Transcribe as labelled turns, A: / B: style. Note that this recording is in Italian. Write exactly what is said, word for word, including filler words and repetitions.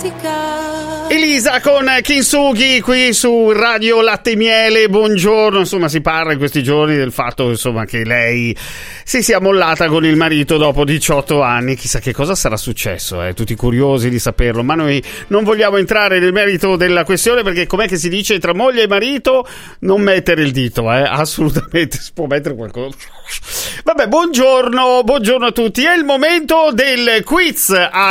A: Elisa con Kintsugi qui su Radio Latte e Miele, buongiorno. Insomma, si parla in questi giorni del fatto, insomma, che lei si sia mollata con il marito dopo diciotto anni. Chissà che cosa sarà successo, eh? Tutti curiosi di saperlo, ma noi non vogliamo entrare nel merito della questione, perché com'è che si dice tra moglie e marito? Non mettere il dito, eh? Assolutamente, si può mettere qualcosa. Vabbè, buongiorno, buongiorno a tutti. È il momento del quiz a